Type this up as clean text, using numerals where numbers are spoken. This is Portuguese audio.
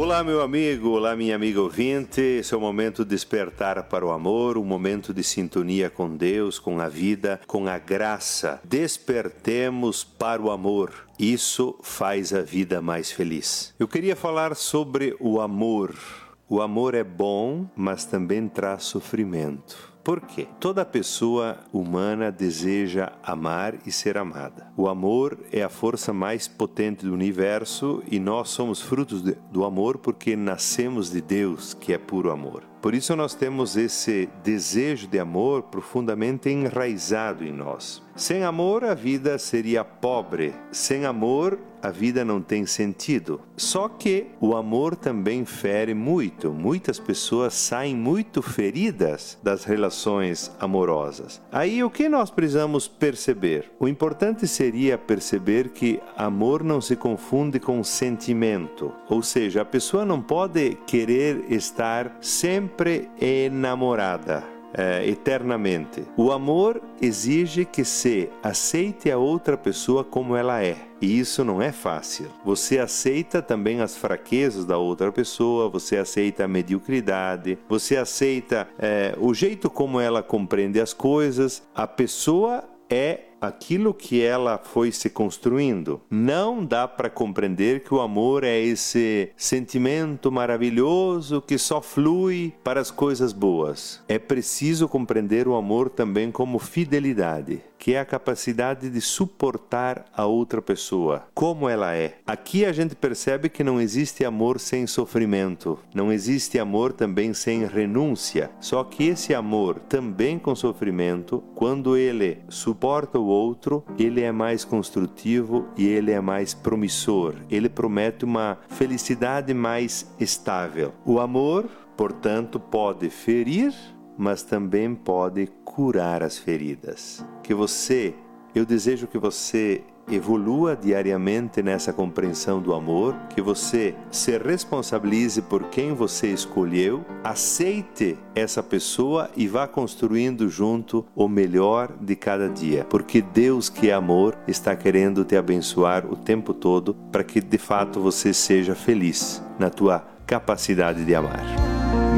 Olá, meu amigo, olá, minha amiga ouvinte. Esse é o momento de despertar para o amor, um momento de sintonia com Deus, com a vida, com a graça. Despertemos para o amor. Isso faz a vida mais feliz. Eu queria falar sobre o amor. O amor é bom, mas também traz sofrimento. Por quê? Toda pessoa humana deseja amar e ser amada. O amor é a força mais potente do universo e nós somos frutos do amor porque nascemos de Deus, que é puro amor. Por isso nós temos esse desejo de amor profundamente enraizado em nós. Sem amor, a vida seria pobre. Sem amor, a vida não tem sentido. Só que o amor também fere muito. Muitas pessoas saem muito feridas das relações amorosas. Aí o que nós precisamos perceber? O importante seria perceber que amor não se confunde com sentimento. Ou seja, a pessoa não pode querer estar sempre enamorada. Eternamente. O amor exige que se aceite a outra pessoa como ela é. E isso não é fácil. Você aceita também as fraquezas da outra pessoa, você aceita a mediocridade, você aceita o jeito como ela compreende as coisas. A pessoa é aquilo que ela foi se construindo. Não dá para compreender que o amor é esse sentimento maravilhoso que só flui para as coisas boas. É preciso compreender o amor também como fidelidade, que é a capacidade de suportar a outra pessoa, como ela é. Aqui a gente percebe que não existe amor sem sofrimento, não existe amor também sem renúncia. Só que esse amor também com sofrimento, quando ele suporta o outro, ele é mais construtivo e ele é mais promissor. Ele promete uma felicidade mais estável. O amor, portanto, pode ferir, mas também pode curar as feridas. Eu desejo que você evolua diariamente nessa compreensão do amor, que você se responsabilize por quem você escolheu, aceite essa pessoa e vá construindo junto o melhor de cada dia, porque Deus, que é amor, está querendo te abençoar o tempo todo para que de fato você seja feliz na tua capacidade de amar.